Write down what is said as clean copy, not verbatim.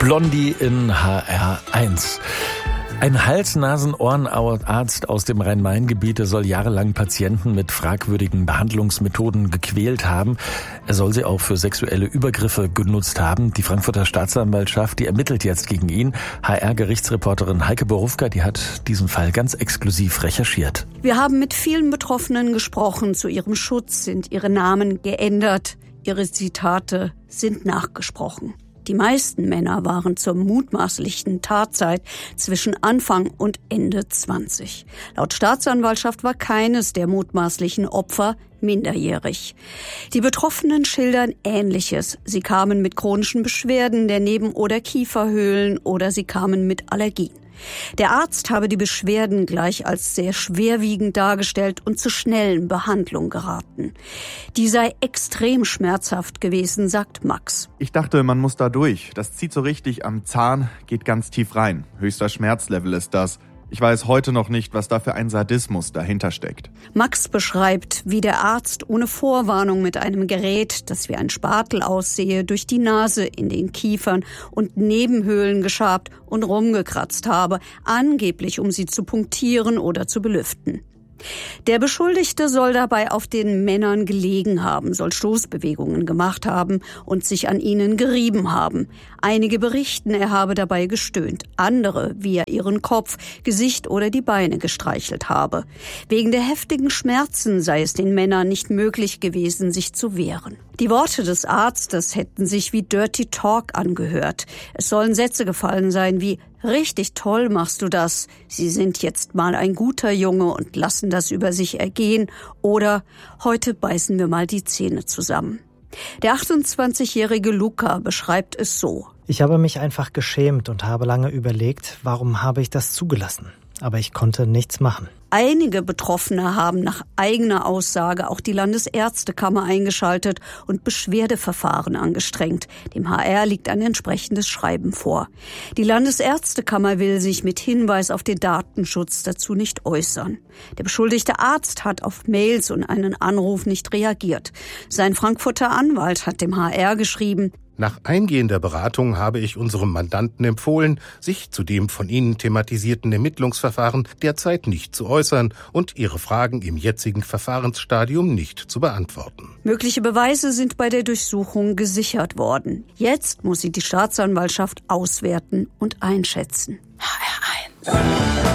Blondie in HR1. Ein Hals-Nasen-Ohrenarzt aus dem Rhein-Main-Gebiet soll jahrelang Patienten mit fragwürdigen Behandlungsmethoden gequält haben. Er soll sie auch für sexuelle Übergriffe genutzt haben. Die Frankfurter Staatsanwaltschaft, die ermittelt jetzt gegen ihn. HR-Gerichtsreporterin Heike Borufka, die hat diesen Fall ganz exklusiv recherchiert. Wir haben mit vielen Betroffenen gesprochen. Zu ihrem Schutz sind ihre Namen geändert. Ihre Zitate sind nachgesprochen. Die meisten Männer waren zur mutmaßlichen Tatzeit zwischen Anfang und Ende 20. Laut Staatsanwaltschaft war keines der mutmaßlichen Opfer minderjährig. Die Betroffenen schildern Ähnliches. Sie kamen mit chronischen Beschwerden der Neben- oder Kieferhöhlen oder sie kamen mit Allergien. Der Arzt habe die Beschwerden gleich als sehr schwerwiegend dargestellt und zur schnellen Behandlung geraten. Die sei extrem schmerzhaft gewesen, sagt Max. Ich dachte, man muss da durch. Das zieht so richtig am Zahn, geht ganz tief rein. Höchster Schmerzlevel ist das. Ich weiß heute noch nicht, was da für ein Sadismus dahinter steckt. Max beschreibt, wie der Arzt ohne Vorwarnung mit einem Gerät, das wie ein Spatel aussehe, durch die Nase in den Kiefern und Nebenhöhlen geschabt und rumgekratzt habe, angeblich um sie zu punktieren oder zu belüften. Der Beschuldigte soll dabei auf den Männern gelegen haben, soll Stoßbewegungen gemacht haben und sich an ihnen gerieben haben. Einige berichten, er habe dabei gestöhnt, andere, wie er ihren Kopf, Gesicht oder die Beine gestreichelt habe. Wegen der heftigen Schmerzen sei es den Männern nicht möglich gewesen, sich zu wehren. Die Worte des Arztes hätten sich wie Dirty Talk angehört. Es sollen Sätze gefallen sein wie: Richtig toll machst du das. Sie sind jetzt mal ein guter Junge und lassen das über sich ergehen. Oder heute beißen wir mal die Zähne zusammen. Der 28-jährige Luca beschreibt es so: Ich habe mich einfach geschämt und habe lange überlegt, warum habe ich das zugelassen? Aber ich konnte nichts machen. Einige Betroffene haben nach eigener Aussage auch die Landesärztekammer eingeschaltet und Beschwerdeverfahren angestrengt. Dem HR liegt ein entsprechendes Schreiben vor. Die Landesärztekammer will sich mit Hinweis auf den Datenschutz dazu nicht äußern. Der beschuldigte Arzt hat auf Mails und einen Anruf nicht reagiert. Sein Frankfurter Anwalt hat dem HR geschrieben: Nach eingehender Beratung habe ich unserem Mandanten empfohlen, sich zu dem von Ihnen thematisierten Ermittlungsverfahren derzeit nicht zu äußern und Ihre Fragen im jetzigen Verfahrensstadium nicht zu beantworten. Mögliche Beweise sind bei der Durchsuchung gesichert worden. Jetzt muss sie die Staatsanwaltschaft auswerten und einschätzen. HR1.